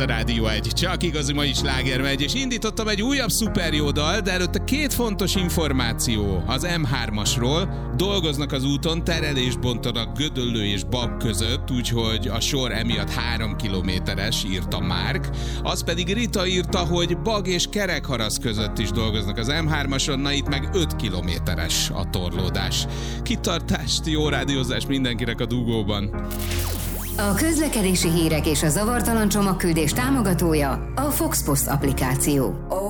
a Rádió 1. Csak igazi mai sláger megy, és indítottam egy újabb szuper jó dal, de előtte két fontos információ az M3-asról. Dolgoznak az úton, terelést bontanak Gödöllő és Bag között, úgyhogy a sor emiatt 3 kilométeres, írta Márk. Az pedig Rita írta, hogy Bag és Kerekharasz között is dolgoznak az M3-ason, na itt meg 5 kilométeres a torlódás. Kitartást, jó rádiózást mindenkinek a dugóban. A közlekedési hírek és a zavartalan csomagküldés támogatója a Fox Post applikáció.